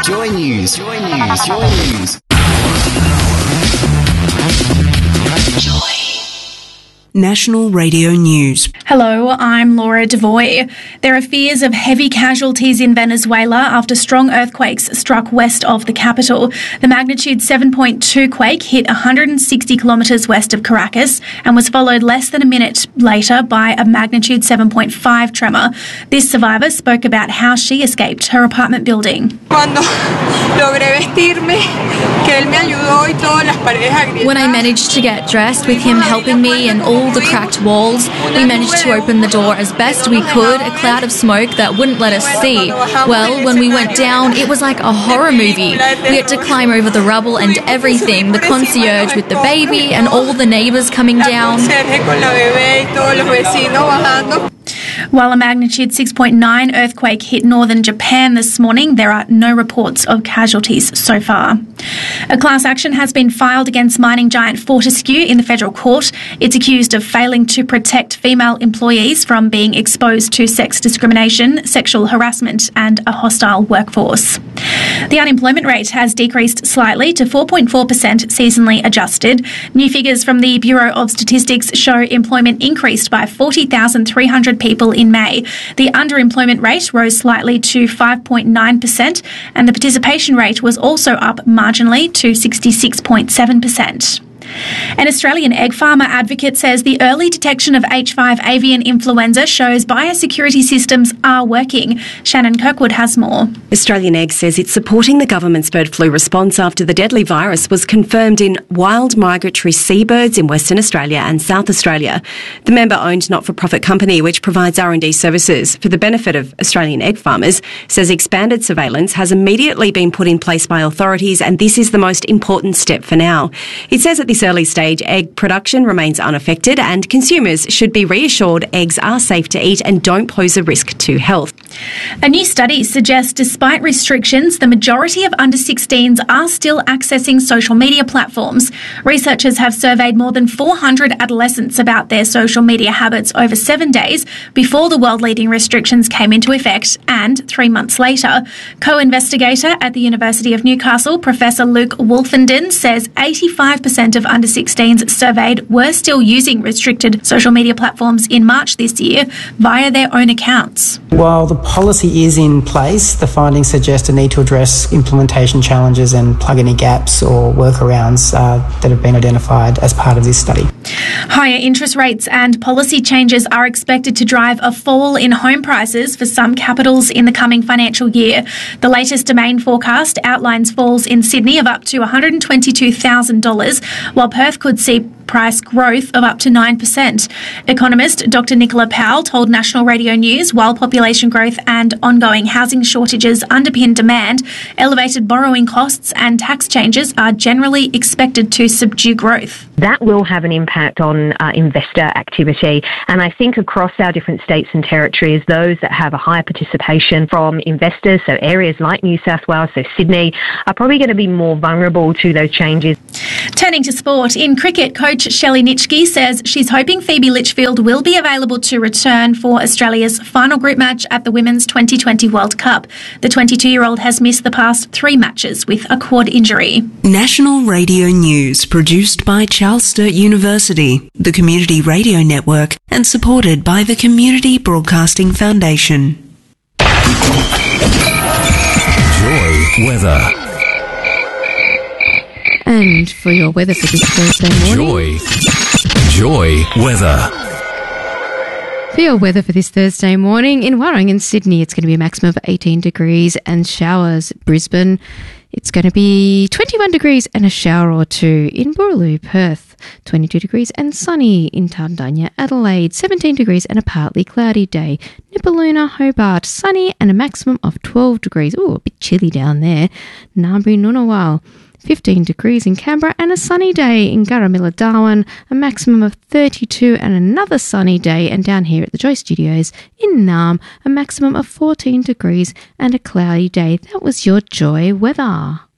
Joy News. National Radio News. Hello, I'm Laura Devoy. There are fears of heavy casualties in Venezuela after strong earthquakes struck west of the capital. The magnitude 7.2 quake hit 160 kilometres west of Caracas and was followed less than a minute later by a magnitude 7.5 tremor. This survivor spoke about how she escaped her apartment building. When I managed to get dressed with him helping me and all the cracked walls, we managed to open the door as best we could, a cloud of smoke that wouldn't let us see. Well, when we went down, it was like a horror movie. We had to climb over the rubble and everything, the concierge with the baby and all the neighbours coming down. While a magnitude 6.9 earthquake hit northern Japan this morning, there are no reports of casualties so far. A class action has been filed against mining giant Fortescue in the federal court. It's accused of failing to protect female employees from being exposed to sex discrimination, sexual harassment and a hostile workforce. The unemployment rate has decreased slightly to 4.4% seasonally adjusted. New figures from the Bureau of Statistics show employment increased by 40,300 people in May. The underemployment rate rose slightly to 5.9% and the participation rate was also up marginally to 66.7%. An Australian egg farmer advocate says the early detection of H5 avian influenza shows biosecurity systems are working. Shannon Kirkwood has more. Australian Egg says it's supporting the government's bird flu response after the deadly virus was confirmed in wild migratory seabirds in Western Australia and South Australia. The member-owned not-for-profit company, which provides R&D services for the benefit of Australian egg farmers, says expanded surveillance has immediately been put in place by authorities and this is the most important step for now. It says at this early stage, egg production remains unaffected and consumers should be reassured eggs are safe to eat and don't pose a risk to health. A new study suggests despite restrictions, the majority of under-16s are still accessing social media platforms. Researchers have surveyed more than 400 adolescents about their social media habits over 7 days before the world-leading restrictions came into effect and 3 months later. Co-investigator at the University of Newcastle, Professor Luke Wolfenden, says 85% of under-16s surveyed were still using restricted social media platforms in March this year via their own accounts. While the policy is in place, the findings suggest a need to address implementation challenges and plug any gaps or workarounds that have been identified as part of this study. Higher interest rates and policy changes are expected to drive a fall in home prices for some capitals in the coming financial year. The latest Domain forecast outlines falls in Sydney of up to $122,000, while Perth could see price growth of up to 9%. Economist Dr. Nicola Powell told National Radio News while population growth and ongoing housing shortages underpin demand, elevated borrowing costs and tax changes are generally expected to subdue growth. That will have an impact on investor activity, and I think across our different states and territories, those that have a higher participation from investors, so areas like New South Wales, so Sydney, are probably going to be more vulnerable to those changes. Turning to sport, in cricket, coach Shelley Nitschke says she's hoping Phoebe Litchfield will be available to return for Australia's final group match at the Women's 2020 World Cup. The 22-year-old has missed the past 3 matches with a quad injury. National Radio News, produced by Charles Sturt University, the Community Radio Network, and supported by the Community Broadcasting Foundation. Joy weather. And for your weather for this Thursday morning... Joy weather. For your weather for this Thursday morning, in Warring and Sydney, it's going to be a maximum of 18 degrees and showers. Brisbane, it's going to be 21 degrees and a shower or two. In Boorloo, Perth, 22 degrees and sunny. In Tandanya, Adelaide, 17 degrees and a partly cloudy day. Nipaluna, Hobart, sunny and a maximum of 12 degrees. Ooh, a bit chilly down there. Ngambri, Ngunnawal, 15 degrees in Canberra and a sunny day. In Garamilla, Darwin, a maximum of 32 and another sunny day. And down here at the Joy Studios in Naarm, a maximum of 14 degrees and a cloudy day. That was your Joy weather.